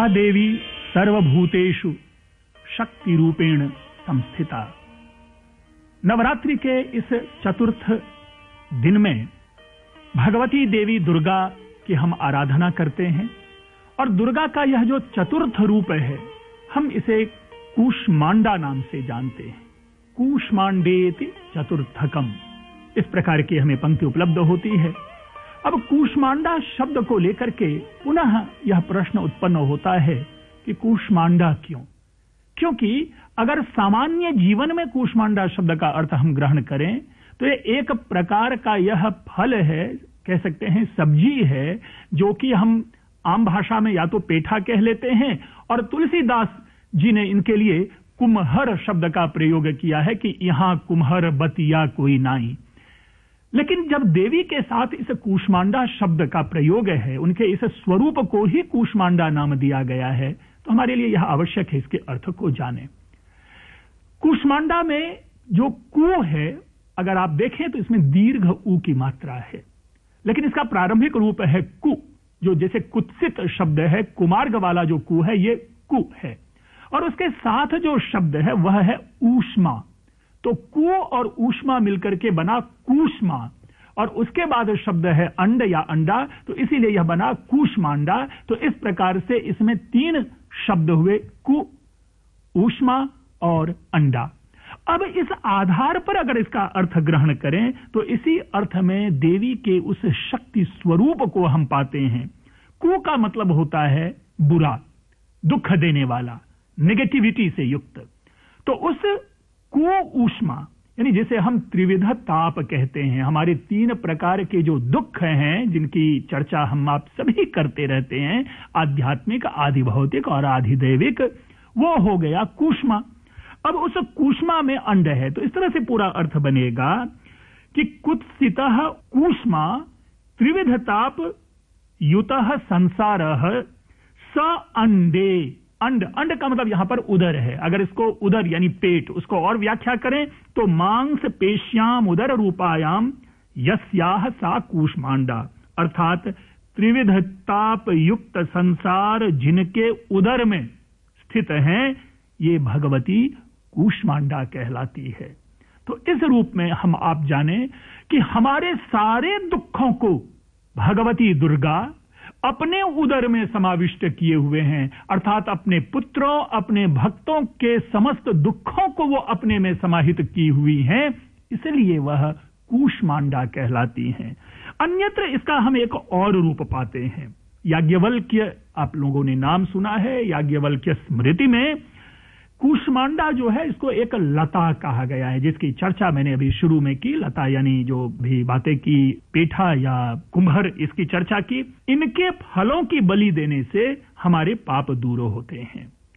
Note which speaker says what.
Speaker 1: या देवी सर्वभूतेषु शक्ति रूपेण संस्थिता। नवरात्रि के इस चतुर्थ दिन में भगवती देवी दुर्गा की हम आराधना करते हैं और दुर्गा का यह जो चतुर्थ रूप है हम इसे कूष्मांडा नाम से जानते हैं। कूष्मांडेति चतुर्थकम, इस प्रकार की हमें पंक्ति उपलब्ध होती है। अब कूष्मांडा शब्द को लेकर के पुनः यह प्रश्न उत्पन्न होता है कि कूष्मांडा क्यों? क्योंकि अगर सामान्य जीवन में कूष्मांडा शब्द का अर्थ हम ग्रहण करें तो ये एक प्रकार का यह फल है, कह सकते हैं सब्जी है, जो कि हम आम भाषा में या तो पेठा कह लेते हैं और तुलसीदास जी ने इनके लिए कुम्हर शब्द का प्रयोग किया है कि यहां कुम्हर बतिया कोई नाई। लेकिन जब देवी के साथ इस कूष्मांडा शब्द का प्रयोग है, उनके इस स्वरूप को ही कूष्मांडा नाम दिया गया है, तो हमारे लिए यह आवश्यक है इसके अर्थ को जाने। कूष्मांडा में जो कु है, अगर आप देखें तो इसमें दीर्घ उ की मात्रा है, लेकिन इसका प्रारंभिक रूप है कु, जो जैसे कुत्सित शब्द है, कुमार्ग वाला जो कु है ये कु है, और उसके साथ जो शब्द है वह है ऊष्मा। तो कु और ऊष्मा मिलकर के बना कूष्मा, और उसके बाद शब्द है अंड या अंडा, तो इसीलिए यह बना कूष्मांडा। तो इस प्रकार से इसमें तीन शब्द हुए, कु, ऊष्मा और अंडा। अब इस आधार पर अगर इसका अर्थ ग्रहण करें तो इसी अर्थ में देवी के उस शक्ति स्वरूप को हम पाते हैं। कु का मतलब होता है बुरा, दुख देने वाला, नेगेटिविटी से युक्त। तो उस कु ऊष्मा, यानी जिसे हम त्रिविध ताप कहते हैं, हमारे तीन प्रकार के जो दुख हैं जिनकी चर्चा हम आप सभी करते रहते हैं, आध्यात्मिक, आधि भौतिक और आधि दैविक, वो हो गया कूष्मा। अब उस कूष्मा में अंड है, तो इस तरह से पूरा अर्थ बनेगा कि कुत्सितः कूष्मा त्रिविध ताप युतः संसारः स अंडे। अंड, अंड का मतलब यहां पर उदर है। अगर इसको उदर यानी पेट, उसको और व्याख्या करें तो मांस पेश्याम उदर रूपायाम यस्याह सा कूष्मांडा, अर्थात त्रिविध ताप युक्त संसार जिनके उदर में स्थित हैं, ये भगवती कूष्मांडा कहलाती है। तो इस रूप में हम आप जाने कि हमारे सारे दुखों को भगवती दुर्गा अपने उदर में समाविष्ट किए हुए हैं, अर्थात अपने पुत्रों, अपने भक्तों के समस्त दुखों को वो अपने में समाहित की हुई हैं, इसलिए वह कूष्मांडा कहलाती हैं। अन्यत्र इसका हम एक और रूप पाते हैं। याज्ञवल्क्य, आप लोगों ने नाम सुना है, याज्ञवल्क्य स्मृति में कूष्मांडा जो है इसको एक लता कहा गया है, जिसकी चर्चा मैंने अभी शुरू में की। लता यानी जो भी बातें की, पेठा या कुम्हर, इसकी चर्चा की। इनके फलों की बलि देने से हमारे पाप दूर होते हैं।